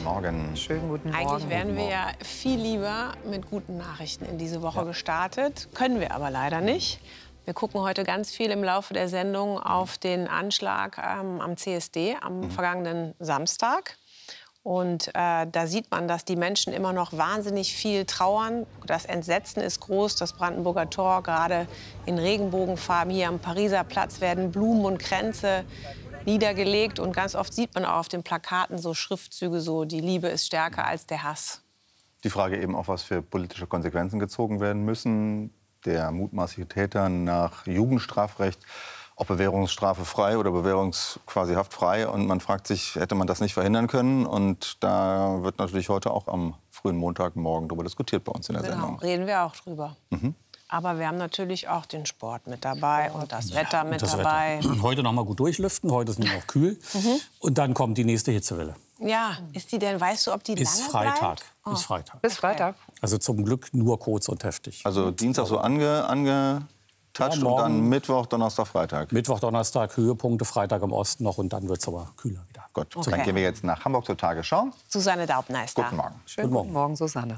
Morgen. Schönen guten Morgen. Eigentlich wären wir ja viel lieber mit guten Nachrichten in diese Woche gestartet. Können wir aber leider nicht. Wir gucken heute ganz viel im Laufe der Sendung auf den Anschlag am CSD am vergangenen Samstag. Und da sieht man, dass die Menschen immer noch wahnsinnig viel trauern. Das Entsetzen ist groß. Das Brandenburger Tor, gerade in Regenbogenfarben, hier am Pariser Platz werden Blumen und Kränze niedergelegt. Und ganz oft sieht man auch auf den Plakaten so Schriftzüge, so die Liebe ist stärker als der Hass. Die Frage eben auch, was für politische Konsequenzen gezogen werden müssen. Der mutmaßliche Täter nach Jugendstrafrecht, auch Bewährungsstrafe frei oder quasi haftfrei. Und man fragt sich, hätte man das nicht verhindern können? Und da wird natürlich heute auch am frühen Montagmorgen darüber diskutiert bei uns in der Sendung. Reden wir auch drüber. Aber wir haben natürlich auch den Sport mit dabei und das Wetter mit dabei. Heute noch mal gut durchlüften, heute ist es noch kühl. Und dann kommt die nächste Hitzewelle. Ja, ist die denn, weißt du, ob die lange Ist Freitag. bleibt? Oh. Ist Freitag. Bis Freitag. Also zum Glück nur kurz und heftig. Also Dienstag so angetatscht Ja, und dann Mittwoch, Donnerstag, Freitag. Mittwoch, Donnerstag Höhepunkte, Freitag im Osten noch und dann wird es aber kühler wieder. Gut, dann gehen wir jetzt nach Hamburg zur Tagesschau. Susanne Daubneister. Guten Morgen. Schönen guten Morgen, Susanne.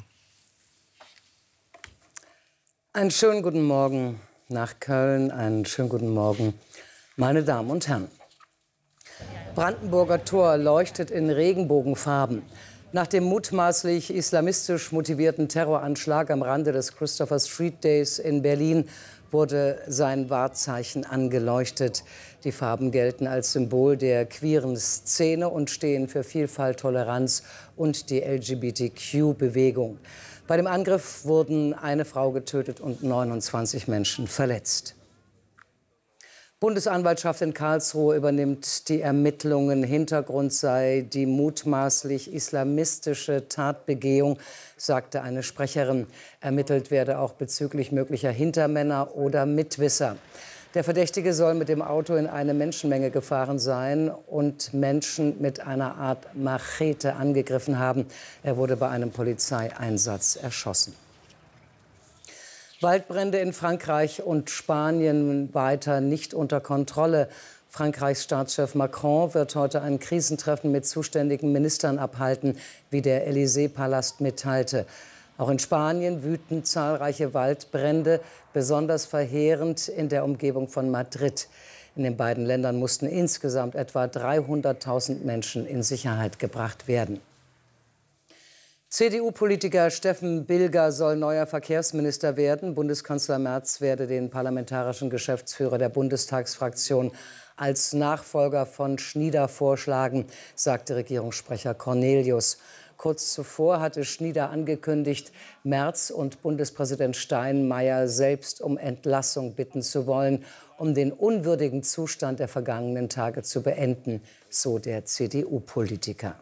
Einen schönen guten Morgen nach Köln, einen schönen guten Morgen, meine Damen und Herren. Brandenburger Tor leuchtet in Regenbogenfarben. Nach dem mutmaßlich islamistisch motivierten Terroranschlag am Rande des Christopher Street Days in Berlin wurde sein Wahrzeichen angeleuchtet. Die Farben gelten als Symbol der queeren Szene und stehen für Vielfalt, Toleranz und die LGBTQ-Bewegung. Bei dem Angriff wurden eine Frau getötet und 29 Menschen verletzt. Bundesanwaltschaft in Karlsruhe übernimmt die Ermittlungen. Hintergrund sei die mutmaßlich islamistische Tatbegehung, sagte eine Sprecherin. Ermittelt werde auch bezüglich möglicher Hintermänner oder Mitwisser. Der Verdächtige soll mit dem Auto in eine Menschenmenge gefahren sein und Menschen mit einer Art Machete angegriffen haben. Er wurde bei einem Polizeieinsatz erschossen. Waldbrände in Frankreich und Spanien weiter nicht unter Kontrolle. Frankreichs Staatschef Macron wird heute ein Krisentreffen mit zuständigen Ministern abhalten, wie der Élysée-Palast mitteilte. Auch in Spanien wüten zahlreiche Waldbrände, besonders verheerend in der Umgebung von Madrid. In den beiden Ländern mussten insgesamt etwa 300.000 Menschen in Sicherheit gebracht werden. CDU-Politiker Steffen Bilger soll neuer Verkehrsminister werden. Bundeskanzler Merz werde den parlamentarischen Geschäftsführer der Bundestagsfraktion als Nachfolger von Schnieder vorschlagen, sagte Regierungssprecher Cornelius. Kurz zuvor hatte Schnieder angekündigt, Merz und Bundespräsident Steinmeier selbst um Entlassung bitten zu wollen, um den unwürdigen Zustand der vergangenen Tage zu beenden, so der CDU-Politiker.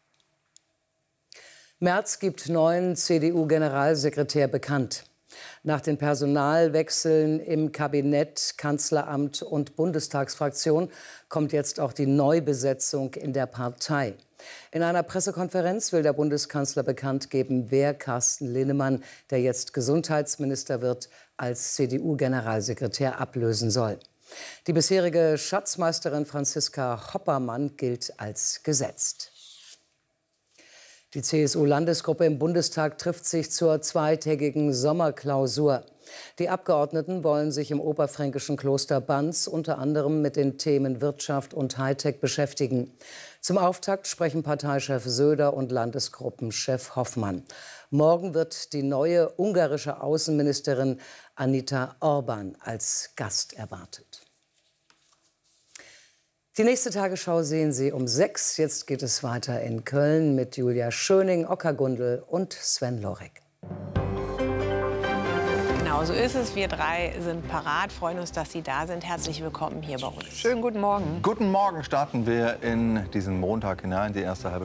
Merz gibt neuen CDU-Generalsekretär bekannt. Nach den Personalwechseln im Kabinett, Kanzleramt und Bundestagsfraktion kommt jetzt auch die Neubesetzung in der Partei. In einer Pressekonferenz will der Bundeskanzler bekannt geben, wer Carsten Linnemann, der jetzt Gesundheitsminister wird, als CDU-Generalsekretär ablösen soll. Die bisherige Schatzmeisterin Franziska Hoppermann gilt als gesetzt. Die CSU-Landesgruppe im Bundestag trifft sich zur zweitägigen Sommerklausur. Die Abgeordneten wollen sich im oberfränkischen Kloster Banz unter anderem mit den Themen Wirtschaft und Hightech beschäftigen. Zum Auftakt sprechen Parteichef Söder und Landesgruppenchef Hoffmann. Morgen wird die neue ungarische Außenministerin Anita Orban als Gast erwartet. Die nächste Tagesschau sehen Sie um 6. Jetzt geht es weiter in Köln mit Julia Schöning, Okkar Gundel und Sven Lorek. Genau, so ist es. Wir drei sind parat, freuen uns, dass Sie da sind. Herzlich willkommen hier bei uns. Schönen guten Morgen. Guten Morgen, starten wir in diesen Montag hinein, die erste halbe